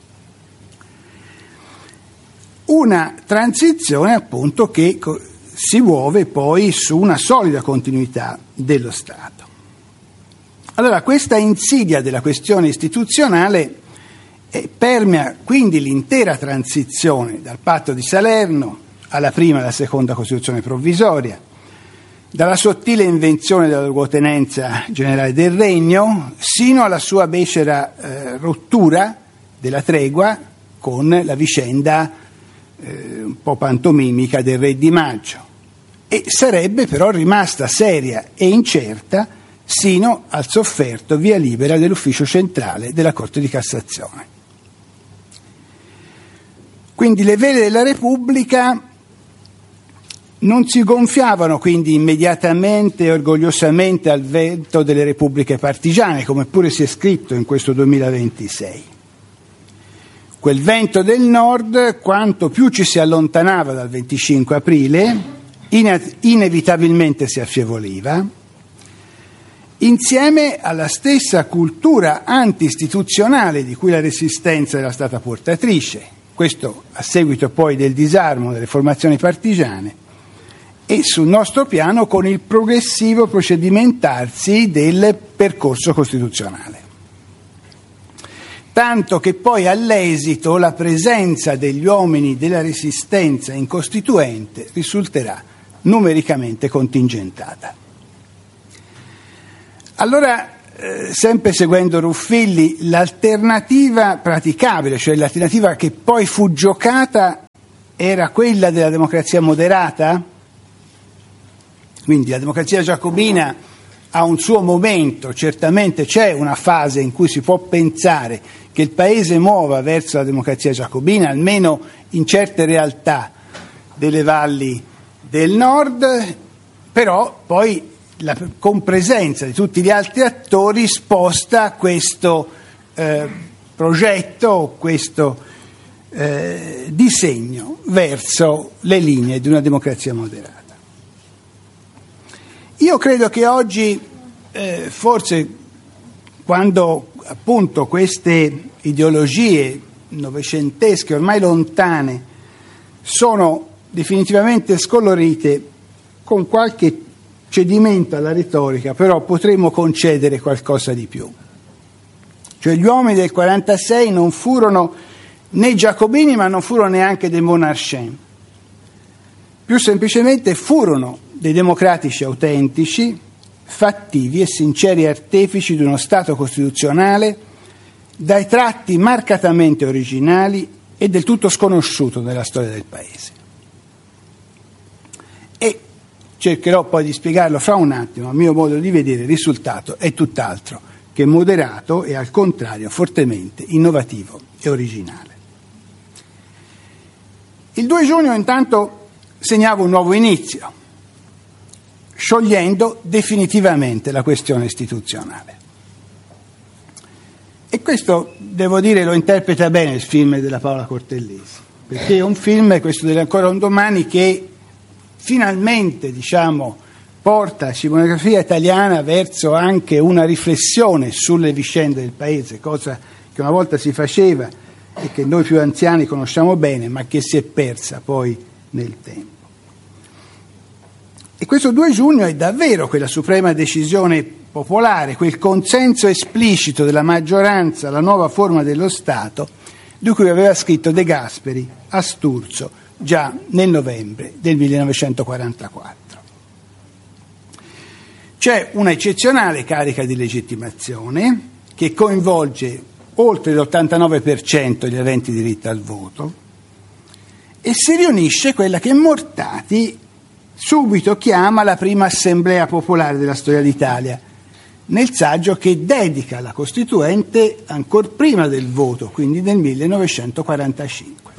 Una transizione, appunto, che si muove poi su una solida continuità dello Stato. Allora, questa insidia della questione istituzionale eh, permea quindi l'intera transizione dal Patto di Salerno alla prima e alla seconda Costituzione provvisoria, dalla sottile invenzione della luogotenenza generale del Regno sino alla sua becera eh, rottura della tregua con la vicenda eh, un po' pantomimica del Re di Maggio, e sarebbe però rimasta seria e incerta sino al sofferto via libera dell'ufficio centrale della Corte di Cassazione. Quindi le vele della Repubblica non si gonfiavano quindi immediatamente e orgogliosamente al vento delle repubbliche partigiane, come pure si è scritto in questo duemilaventisei. Quel vento del nord, quanto più ci si allontanava dal venticinque aprile, inevitabilmente si affieoliva, insieme alla stessa cultura anti-istituzionale di cui la Resistenza era stata portatrice, questo a seguito poi del disarmo delle formazioni partigiane, e sul nostro piano con il progressivo procedimentarsi del percorso costituzionale. Tanto che poi all'esito la presenza degli uomini della Resistenza in Costituente risulterà numericamente contingentata. Allora, eh, sempre seguendo Ruffilli, l'alternativa praticabile, cioè l'alternativa che poi fu giocata, era quella della democrazia moderata? Quindi la democrazia giacobina ha un suo momento, certamente c'è una fase in cui si può pensare che il Paese muova verso la democrazia giacobina, almeno in certe realtà delle valli del nord, però poi la compresenza di tutti gli altri attori sposta questo eh, progetto, questo eh, disegno verso le linee di una democrazia moderata. Io credo che oggi, eh, forse quando appunto queste ideologie novecentesche ormai lontane sono definitivamente scolorite, con qualche cedimento alla retorica, però potremmo concedere qualcosa di più. Cioè gli uomini del quarantasei non furono né giacobini, ma non furono neanche dei monarchins. Più semplicemente furono dei democratici autentici, fattivi e sinceri artefici di uno Stato costituzionale dai tratti marcatamente originali e del tutto sconosciuto nella storia del Paese. E cercherò poi di spiegarlo fra un attimo. A mio modo di vedere il risultato è tutt'altro che moderato e al contrario fortemente innovativo e originale. Il due giugno intanto segnava un nuovo inizio, sciogliendo definitivamente la questione istituzionale. E questo, devo dire, lo interpreta bene il film della Paola Cortellesi, perché è un film, questo dell'Ancora un domani, che finalmente, diciamo, porta la cinematografia italiana verso anche una riflessione sulle vicende del Paese, cosa che una volta si faceva e che noi più anziani conosciamo bene, ma che si è persa poi nel tempo. E questo due giugno è davvero quella suprema decisione popolare, quel consenso esplicito della maggioranza alla nuova forma dello Stato, di cui aveva scritto De Gasperi a Sturzo già nel novembre del millenovecentoquarantaquattro. C'è una eccezionale carica di legittimazione che coinvolge oltre l'ottantanove per cento degli aventi diritto al voto e si riunisce quella che Mortati subito chiama la prima assemblea popolare della storia d'Italia, nel saggio che dedica alla Costituente ancor prima del voto, quindi nel millenovecentoquarantacinque.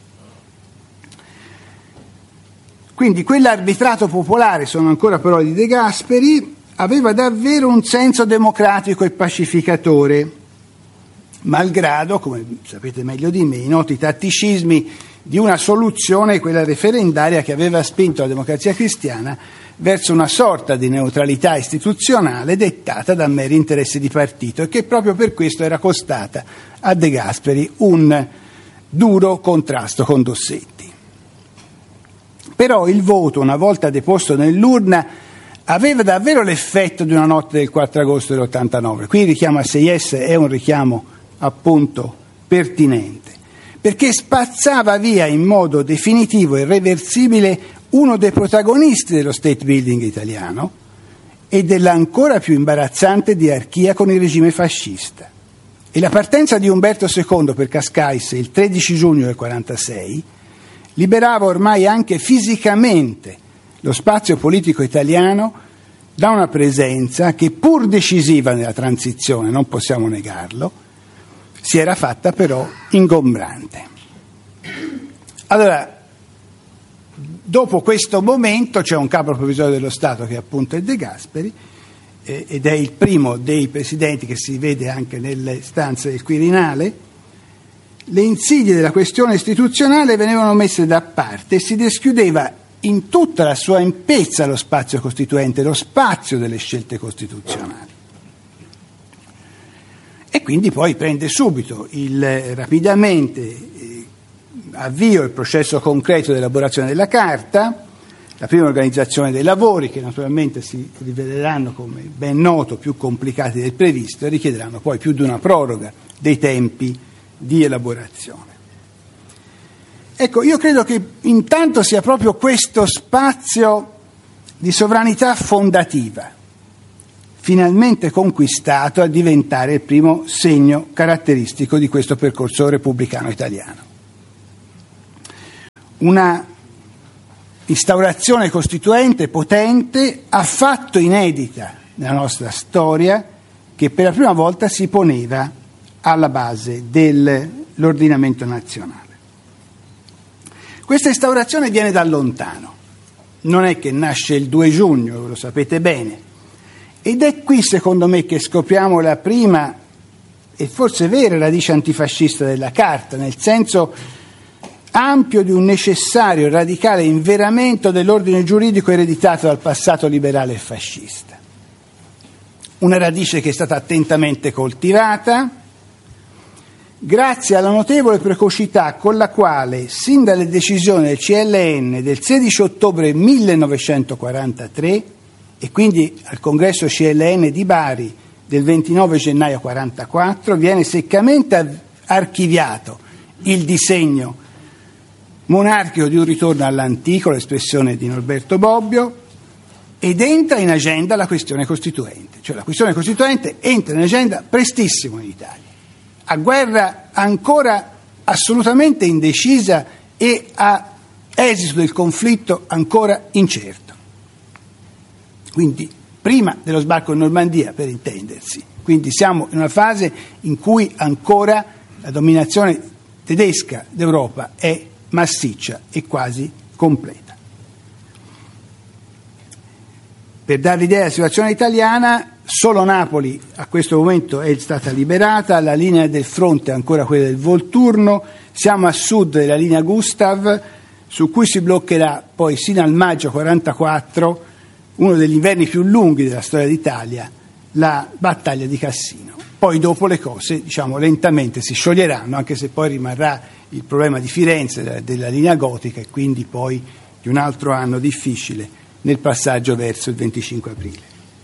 Quindi quell'arbitrato popolare, sono ancora parole di De Gasperi, aveva davvero un senso democratico e pacificatore, malgrado, come sapete meglio di me, i noti tatticismi di una soluzione, quella referendaria, che aveva spinto la Democrazia Cristiana verso una sorta di neutralità istituzionale dettata da meri interessi di partito e che proprio per questo era costata a De Gasperi un duro contrasto con Dossetti. Però il voto, una volta deposto nell'urna, aveva davvero l'effetto di una notte del quattro agosto dell'ottantanove. Qui il richiamo a Sieyès è un richiamo appunto pertinente, perché spazzava via in modo definitivo e irreversibile uno dei protagonisti dello state building italiano e dell'ancora più imbarazzante diarchia con il regime fascista. E la partenza di Umberto secondo per Cascais il tredici giugno del quarantasei liberava ormai anche fisicamente lo spazio politico italiano da una presenza che, pur decisiva nella transizione, non possiamo negarlo, si era fatta però ingombrante. Allora, dopo questo momento c'è un capo provvisorio dello Stato che appunto è De Gasperi, eh, ed è il primo dei presidenti che si vede anche nelle stanze del Quirinale. Le insidie della questione istituzionale venivano messe da parte e si deschiudeva in tutta la sua ampezza lo spazio costituente, lo spazio delle scelte costituzionali. E quindi poi prende subito il, rapidamente eh, avvio il processo concreto di elaborazione della Carta, la prima organizzazione dei lavori, che naturalmente si riveleranno, come ben noto, più complicati del previsto e richiederanno poi più di una proroga dei tempi di elaborazione. Ecco, io credo che intanto sia proprio questo spazio di sovranità fondativa, finalmente conquistato, a diventare il primo segno caratteristico di questo percorso repubblicano italiano. Una instaurazione costituente potente, affatto inedita nella nostra storia, che per la prima volta si poneva alla base dell'ordinamento nazionale. Questa instaurazione viene da lontano, non è che nasce il due giugno, lo sapete bene, ed è qui secondo me che scopriamo la prima e forse vera radice antifascista della Carta, nel senso ampio di un necessario e radicale inveramento dell'ordine giuridico ereditato dal passato liberale e fascista. Una radice che è stata attentamente coltivata grazie alla notevole precocità con la quale, sin dalle decisioni del C L N del sedici ottobre millenovecentoquarantatré e quindi al congresso C L N di Bari del ventinove gennaio quarantaquattro, viene seccamente archiviato il disegno monarchico di un ritorno all'antico, l'espressione di Norberto Bobbio, ed entra in agenda la questione costituente. Cioè la questione costituente entra in agenda prestissimo in Italia, a guerra ancora assolutamente indecisa e a esito del conflitto ancora incerto. Quindi prima dello sbarco in Normandia, per intendersi. Quindi siamo in una fase in cui ancora la dominazione tedesca d'Europa è massiccia e quasi completa. Per dare l'idea della situazione italiana, solo Napoli a questo momento è stata liberata, la linea del fronte è ancora quella del Volturno, siamo a sud della linea Gustav, su cui si bloccherà poi sino al maggio quarantaquattro, uno degli inverni più lunghi della storia d'Italia, la battaglia di Cassino. Poi dopo le cose, diciamo, lentamente si scioglieranno, anche se poi rimarrà il problema di Firenze, della, della linea gotica, e quindi poi di un altro anno difficile nel passaggio verso il venticinque aprile.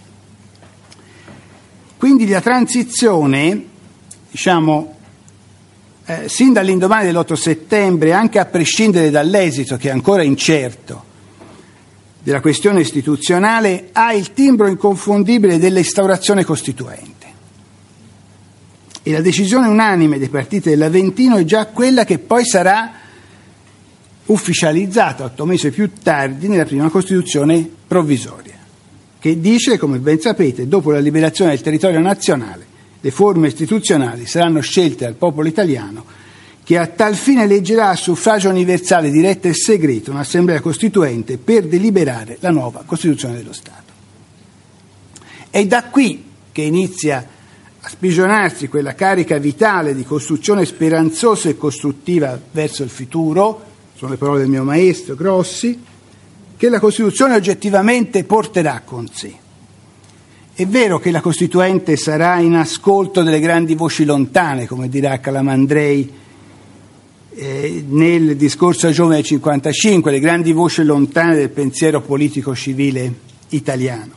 Quindi la transizione, diciamo, eh, sin dall'indomani dell'otto settembre, anche a prescindere dall'esito che è ancora incerto della questione istituzionale, ha il timbro inconfondibile dell'instaurazione costituente. E la decisione unanime dei partiti dell'Aventino è già quella che poi sarà ufficializzata otto mesi più tardi nella prima Costituzione provvisoria, che dice, come ben sapete, dopo la liberazione del territorio nazionale, le forme istituzionali saranno scelte dal popolo italiano, che a tal fine eleggerà a suffragio universale diretto e segreto un'assemblea costituente per deliberare la nuova Costituzione dello Stato. È da qui che inizia a sprigionarsi quella carica vitale di costruzione speranzosa e costruttiva verso il futuro, sono le parole del mio maestro Grossi, che la Costituzione oggettivamente porterà con sé. È vero che la Costituente sarà in ascolto delle grandi voci lontane, come dirà Calamandrei eh, nel discorso a giovane del cinquantacinque, le grandi voci lontane del pensiero politico civile italiano.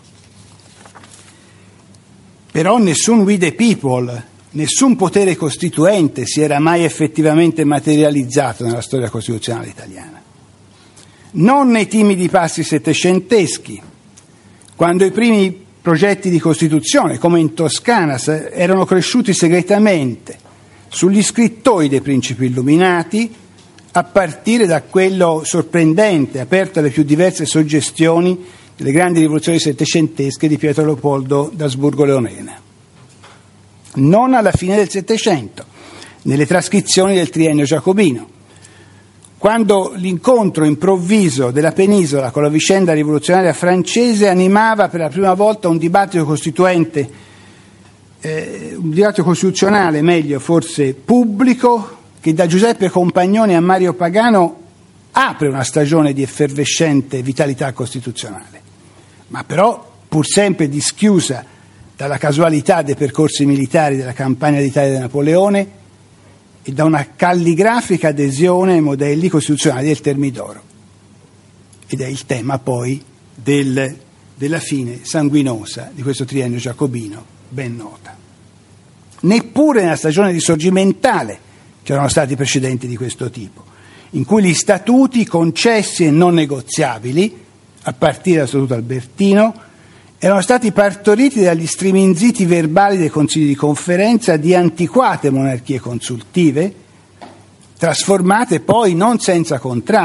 Però nessun we the people, nessun potere costituente si era mai effettivamente materializzato nella storia costituzionale italiana. Non nei timidi passi settecenteschi, quando i primi progetti di Costituzione, come in Toscana, erano cresciuti segretamente sugli scrittori dei principi illuminati, a partire da quello sorprendente, aperto alle più diverse suggestioni delle grandi rivoluzioni settecentesche di Pietro Leopoldo d'Asburgo-Leonena. Non alla fine del Settecento, nelle trascrizioni del triennio giacobino, quando l'incontro improvviso della penisola con la vicenda rivoluzionaria francese animava per la prima volta un dibattito costituente, eh, un dibattito costituzionale, meglio forse pubblico, che da Giuseppe Compagnoni a Mario Pagano apre una stagione di effervescente vitalità costituzionale, ma però pur sempre dischiusa dalla casualità dei percorsi militari della campagna d'Italia di Napoleone e da una calligrafica adesione ai modelli costituzionali del Termidoro. ed è il tema poi del, della fine sanguinosa di questo triennio giacobino ben nota. Neppure nella stagione risorgimentale c'erano stati precedenti di questo tipo, in cui gli statuti concessi e non negoziabili, a partire dal Statuto Albertino, erano stati partoriti dagli striminziti verbali dei consigli di conferenza di antiquate monarchie consultive, trasformate poi non senza contrasto